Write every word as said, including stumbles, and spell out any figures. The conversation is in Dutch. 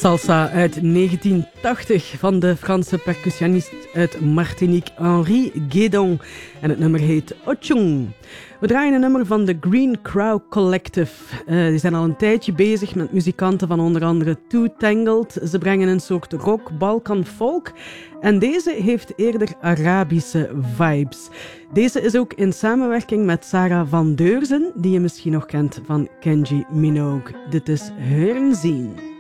Salsa uit negentien tachtig van de Franse percussionist uit Martinique Henri Guédon. En het nummer heet Ochung. We draaien een nummer van de Green Crow Collective. Uh, die zijn al een tijdje bezig met muzikanten van onder andere Two Tangled. Ze brengen een soort rock, Balkan folk. En deze heeft eerder Arabische vibes. Deze is ook in samenwerking met Sarah van Deurzen, die je misschien nog kent van Kenji Minogue. Dit is Hören zien.